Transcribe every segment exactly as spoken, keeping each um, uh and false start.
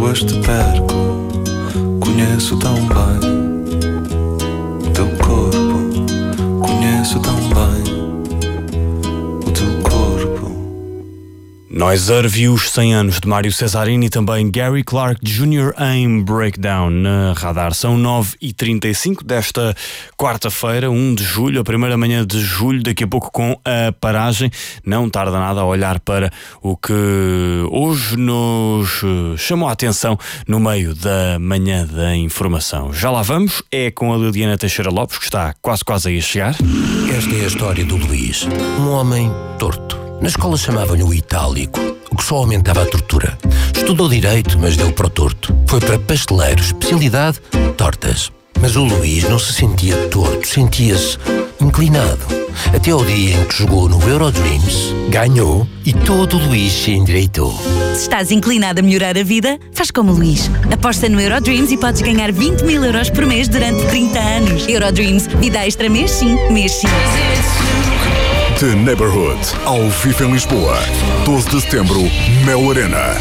ruas te perco, conheço tão bem o teu corpo, conheço tão bem o teu corpo. Noiser viu os cem anos de Mário Cesarini e também Gary Clark Júnior em Breakdown na Radar. São nove e trinta e cinco desta quarta-feira, um de julho, a primeira manhã de julho, daqui a pouco com a paragem. Não tarda nada a olhar para o que hoje nos chamou a atenção no meio da manhã da informação. Já lá vamos, é com a Liliana Teixeira Lopes, que está quase quase aí a chegar. Esta é a história do Luís, um homem torto. Na escola chamavam-lhe o itálico, o que só aumentava a tortura. Estudou direito, mas deu para o torto. Foi para pasteleiro, especialidade, tortas. Mas o Luís não se sentia torto, sentia-se inclinado. Até ao dia em que jogou no Eurodreams, ganhou e todo o Luís se endireitou. Se estás inclinado a melhorar a vida, faz como o Luís. Aposta no Eurodreams e podes ganhar vinte mil euros por mês durante trinta anos. Eurodreams, vida extra mês sim, mês sim. The Neighborhood, ao vivo em Lisboa, doze de setembro, Mel Arena.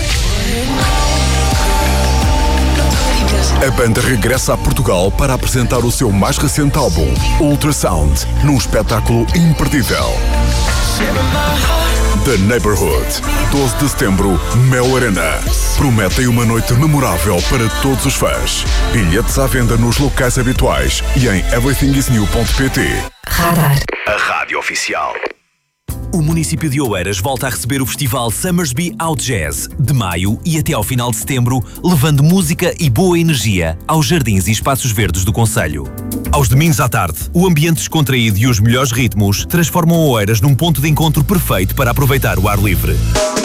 A banda regressa a Portugal para apresentar o seu mais recente álbum, Ultrasound, num espetáculo imperdível. The Neighborhood, doze de setembro, Mel Arena. Prometem uma noite memorável para todos os fãs. Bilhetes à venda nos locais habituais e em everything is new ponto pt. Radar. A rádio oficial. O município de Oeiras volta a receber o festival Summersby Out Jazz, de maio e até ao final de setembro, levando música e boa energia aos jardins e espaços verdes do concelho. Aos domingos à tarde, o ambiente descontraído e os melhores ritmos transformam Oeiras num ponto de encontro perfeito para aproveitar o ar livre.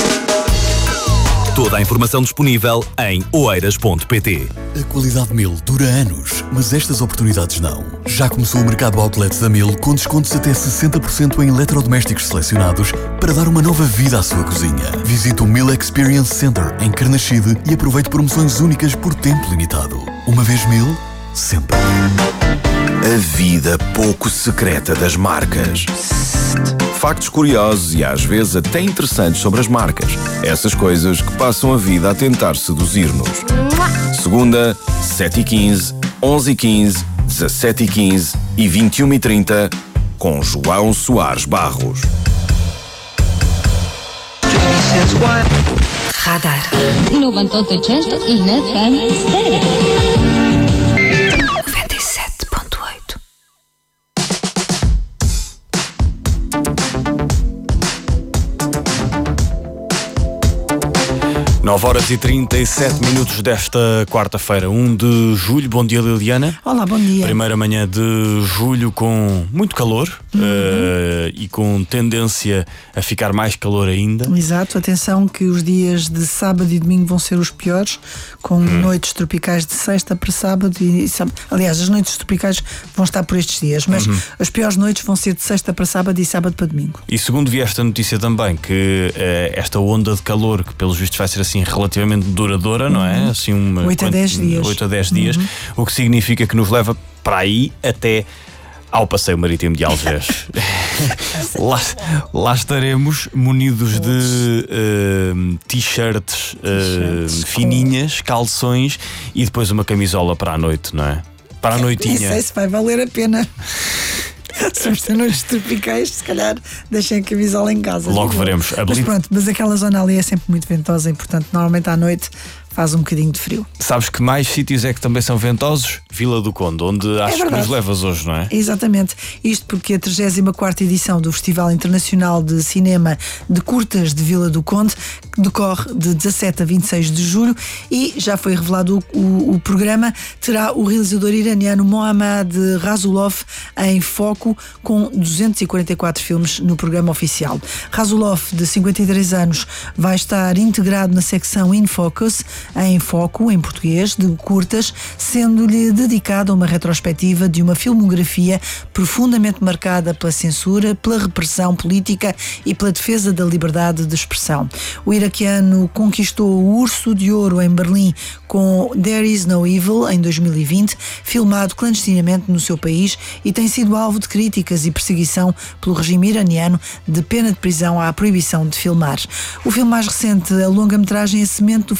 Toda a informação disponível em oeiras ponto pt. A qualidade Mil dura anos, mas estas oportunidades não. Já começou o mercado outlet da Mil com descontos até sessenta por cento em eletrodomésticos selecionados para dar uma nova vida à sua cozinha. Visite o Mil Experience Center em Carnaxide e aproveite promoções únicas por tempo limitado. Uma vez Mil, sempre. A vida pouco secreta das marcas. Factos curiosos e às vezes até interessantes sobre as marcas. Essas coisas que passam a vida a tentar seduzir-nos. Segunda, sete e quinze, onze e quinze, dezassete e quinze e vinte e uma e trinta com João Soares Barros. Radar. noventa e sete e na noventa e sete ponto oito. nove horas e trinta e sete minutos desta quarta-feira, um de julho. Bom dia, Liliana. Olá, bom dia. Primeira manhã de julho com muito calor, uhum. uh, e com tendência a ficar mais calor ainda. Exato, atenção que os dias de sábado e domingo vão ser os piores, com hum. noites tropicais de sexta para sábado e sábado. Aliás, as noites tropicais vão estar por estes dias, mas uhum. as piores noites vão ser de sexta para sábado e sábado para domingo. E segundo vi esta notícia também, que uh, esta onda de calor, que pelos vistos vai ser assim relativamente duradoura, uhum. não é? Assim uma, oito a dez dias. oito a dez dias, uhum. o que significa que nos leva para aí até ao passeio marítimo de Algés. lá, lá estaremos munidos de uh, t-shirts, uh, fininhas, calções e depois uma camisola para a noite, não é? Para a noitinha. Não sei se vai valer a pena. Se vamos ter noites tropicais, se calhar deixem a camisola em casa. Logo veremos. Mas pronto, mas aquela zona ali é sempre muito ventosa e, portanto, normalmente à noite faz um bocadinho de frio. Sabes que mais sítios é que também são ventosos? Vila do Conde, onde acho que nos levas hoje, não é? Exatamente. Isto porque a trigésima quarta edição do Festival Internacional de Cinema de Curtas de Vila do Conde decorre de dezassete a vinte e seis de julho e já foi revelado o, o, o programa. Terá o realizador iraniano Mohammad Rasulov em foco, com duzentos e quarenta e quatro filmes no programa oficial. Rasulov, de cinquenta e três anos, vai estar integrado na secção In Focus, em foco, em português, de curtas, sendo-lhe dedicada uma retrospectiva de uma filmografia profundamente marcada pela censura, pela repressão política e pela defesa da liberdade de expressão. O iraquiano conquistou o Urso de Ouro em Berlim com There Is No Evil, em dois mil e vinte, filmado clandestinamente no seu país, e tem sido alvo de críticas e perseguição pelo regime iraniano, de pena de prisão à proibição de filmar. O filme mais recente, a longa-metragem A Semente do Figo Sagrado,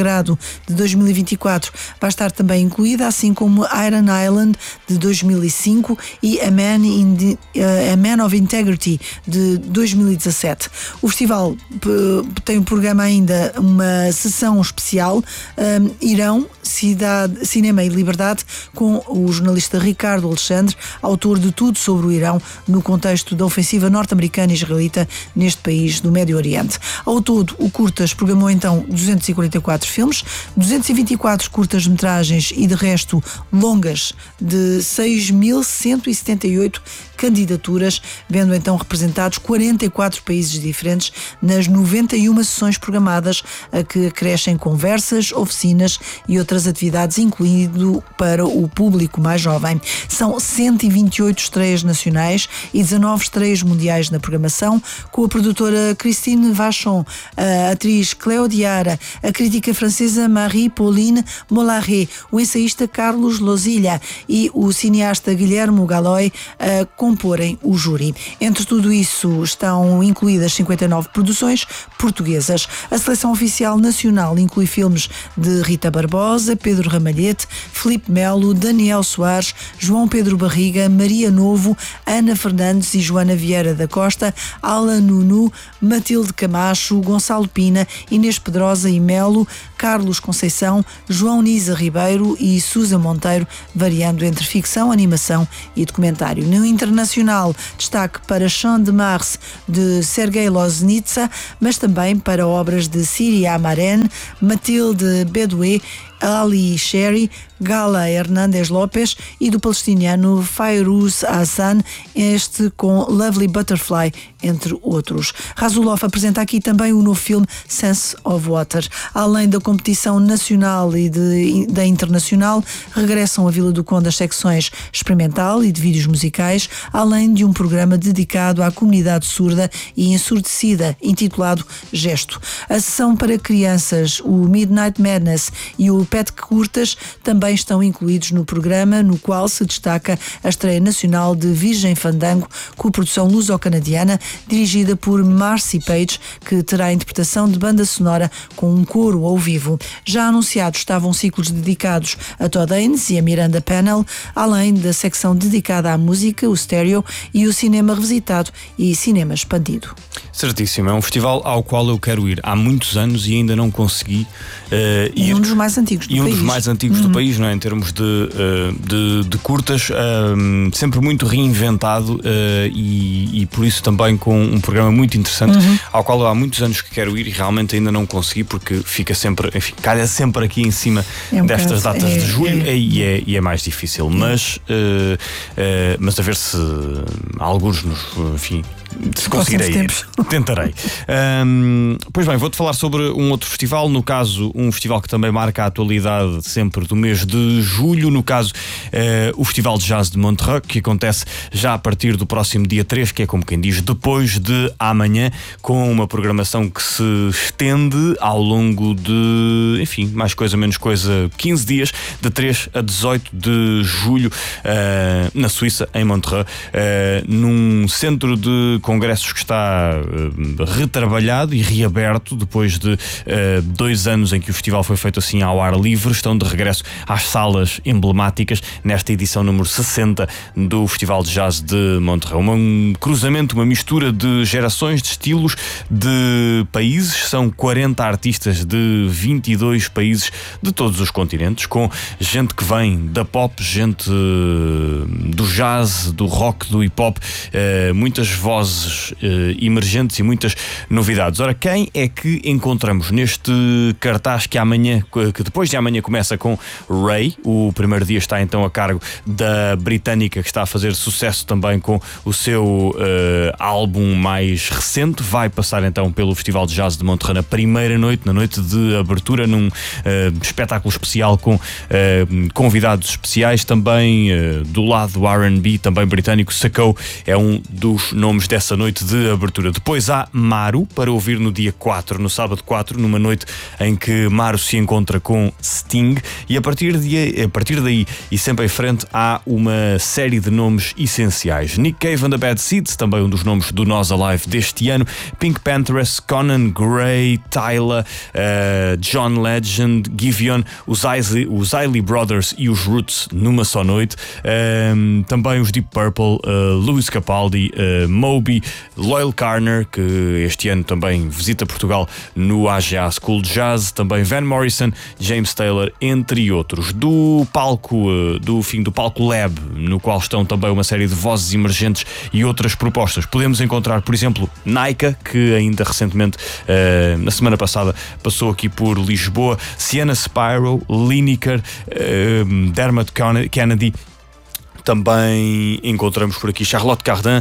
Belgrado de dois mil e vinte e quatro vai estar também incluída, assim como Iron Island de dois mil e cinco e A Man, in the, uh, A Man of Integrity de dois mil e dezassete. O festival p- tem um programa ainda, uma sessão especial, um, Irão, Cidade, Cinema e Liberdade, com o jornalista Ricardo Alexandre, autor de Tudo sobre o Irão no contexto da ofensiva norte-americana e israelita neste país do Médio Oriente. Ao todo, o Curtas programou então duzentos e quarenta e quatro filmes, duzentos e vinte e quatro curtas-metragens e de resto longas de seis mil cento e setenta e oito candidaturas, vendo então representados quarenta e quatro países diferentes nas noventa e uma sessões programadas, a que acrescem conversas, oficinas e outras atividades, incluindo para o público mais jovem. São cento e vinte e oito estreias nacionais e dezanove estreias mundiais na programação, com a produtora Christine Vachon, a atriz Cléo Diarra, a crítica francesa Marie-Pauline Mollaret, o ensaísta Carlos Lozilha e o cineasta Guilherme Galloy a comporem o júri. Entre tudo isso estão incluídas cinquenta e nove produções portuguesas. A seleção oficial nacional inclui filmes de Rita Barbosa, Pedro Ramalhete, Filipe Melo, Daniel Soares, João Pedro Barriga, Maria Novo, Ana Fernandes e Joana Vieira da Costa, Alan Nunu, Matilde Camacho, Gonçalo Pina, Inês Pedrosa e Melo, Carlos Conceição, João Nisa Ribeiro e Susa Monteiro, variando entre ficção, animação e documentário. No internacional, destaque para Champ de Mars, de Sergei Loznitsa, mas também para obras de Siri Amaren, Matilde Bedoué, Ali Sherry, Gala Hernández Lopes e do palestiniano Fairuz Hassan, este com Lovely Butterfly, entre outros. Razulov apresenta aqui também o novo filme Sense of Water. Além da competição nacional e de, da internacional, regressam à Vila do Conde as secções experimental e de vídeos musicais, além de um programa dedicado à comunidade surda e ensurdecida, intitulado Gesto. A sessão para crianças, o Midnight Madness e o Pet Curtas também estão incluídos no programa, no qual se destaca a estreia nacional de Virgem Fandango, com produção luso-canadiana, dirigida por Marcy Page, que terá a interpretação de banda sonora com um coro ao vivo. Já anunciados estavam ciclos dedicados a Todd Haynes e a Miranda Pennell, além da secção dedicada à música, o stereo e o cinema revisitado e cinema expandido. Certíssimo, é um festival ao qual eu quero ir há muitos anos e ainda não consegui uh, ir. E um dos mais antigos do e um país. dos mais antigos uhum. do país, não é? Em termos de, uh, de, de curtas, uh, sempre muito reinventado uh, e, e por isso também com um programa muito interessante, uhum. ao qual há muitos anos que quero ir e realmente ainda não consegui, porque fica sempre, enfim, calha sempre aqui em cima é um destas caso, datas é, de julho é, e, é, e é mais difícil, é. mas, uh, uh, mas a ver se alguns nos, enfim, se conseguirei ir. Tentarei. Um, pois bem, vou-te falar sobre um outro festival, no caso, um festival que também marca a atualidade sempre do mês de julho, no caso, uh, o Festival de Jazz de Montreux, que acontece já a partir do próximo dia três, que é como quem diz, depois de amanhã, com uma programação que se estende ao longo de, enfim, mais coisa, menos coisa, quinze dias, de três a dezoito de julho, uh, na Suíça, em Montreux, uh, num centro de congressos que está uh, retrabalhado e reaberto depois de uh, dois anos em que o festival foi feito assim ao ar livre. Estão de regresso às salas emblemáticas nesta edição número sessenta do Festival de Jazz de Montreux. Um cruzamento, uma mistura de gerações, de estilos, de países. São quarenta artistas de vinte e dois países de todos os continentes, com gente que vem da pop, gente uh, do jazz, do rock, do hip hop, uh, muitas vozes uh, emergentes e muitas novidades. Ora, quem é que encontramos neste cartaz que amanhã, que depois de amanhã começa com Ray? O primeiro dia está então a cargo da britânica, que está a fazer sucesso também com o seu uh, álbum mais recente. Vai passar então pelo Festival de Jazz de Montreux na primeira noite, na noite de abertura, num uh, espetáculo especial com uh, convidados especiais também uh, do lado do R and B, também britânico. Sacco é um dos nomes dessa nessa noite de abertura. Depois há Maru, para ouvir no dia quatro, no sábado quatro, numa noite em que Maru se encontra com Sting, e a partir, de, a partir daí e sempre em frente há uma série de nomes essenciais. Nick Cave and the Bad Seeds, também um dos nomes do Nós Alive deste ano, Pink Panthers, Conan Gray, Tyla, uh, John Legend, Giveon, os Isley, os Isley Brothers e os Roots numa só noite, um, também os Deep Purple, uh, Lewis Capaldi, uh, Moby, Loyal Carner, que este ano também visita Portugal no A G A School Jazz, também Van Morrison, James Taylor, entre outros. Do palco, uh, do fim do palco Lab, no qual estão também uma série de vozes emergentes e outras propostas. Podemos encontrar, por exemplo, Naika, que ainda recentemente, uh, na semana passada, passou aqui por Lisboa, Sienna Spyro, Lineker, uh, Dermot Kennedy. Também encontramos por aqui Charlotte Cardin,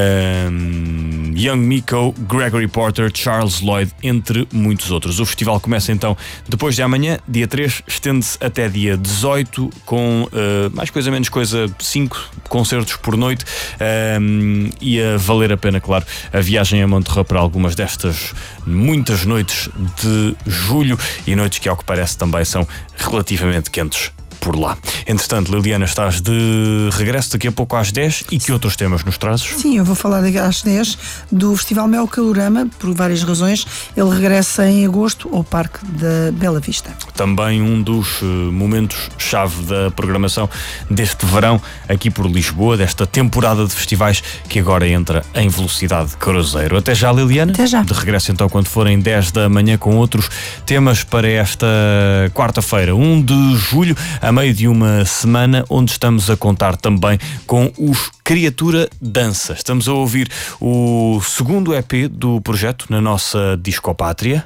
um, Young Miko, Gregory Porter, Charles Lloyd, entre muitos outros. O festival começa então depois de amanhã, dia três, estende-se até dia dezoito, com uh, mais coisa menos coisa, cinco concertos por noite, um, e a valer a pena, claro, a viagem a Monterrey para algumas destas muitas noites de julho, e noites que, ao que parece, também são relativamente quentes por lá. Entretanto, Liliana, estás de regresso daqui a pouco às dez, e que outros temas nos trazes? Sim, eu vou falar às dez do Festival Mel Calorama, por várias razões. Ele regressa em agosto ao Parque da Bela Vista. Também um dos uh, momentos-chave da programação deste verão aqui por Lisboa, desta temporada de festivais que agora entra em velocidade cruzeiro. Até já, Liliana. Até já. De regresso então quando forem dez da manhã com outros temas para esta quarta-feira, um de julho, a meio de uma semana onde estamos a contar também com os Criatura Dança. Estamos a ouvir o segundo E P do projeto na nossa Discopátria.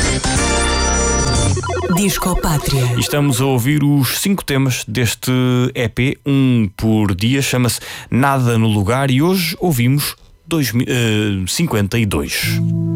Discopátria. E estamos a ouvir os cinco temas deste E P, um por dia, chama-se Nada no Lugar, e hoje ouvimos dois, uh, cinquenta e dois.